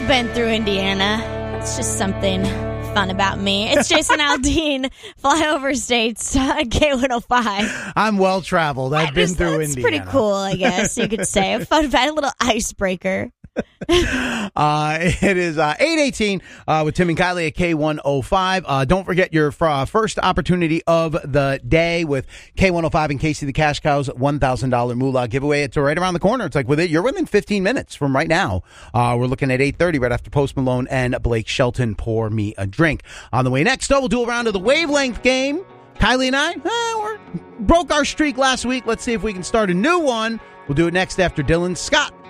I've been through Indiana. It's just something fun about me. It's Jason Aldean, Flyover States, K105. I'm well traveled. I've been through Indiana. It's pretty cool, I guess you could say. A fun fact, a little icebreaker. It is 8:18 with Tim and Kylie at K105. Don't forget your first opportunity of the day with K105 and Casey the Cash Cow's $1,000 moolah giveaway. It's right around the corner. It's like you're within 15 minutes from right now. We're looking at 8:30 right after Post Malone and Blake Shelton pour me a drink. On the way next, though, we'll do a round of the wavelength game. Kylie and I broke our streak last week. Let's see if we can start a new one. We'll do it next after Dylan Scott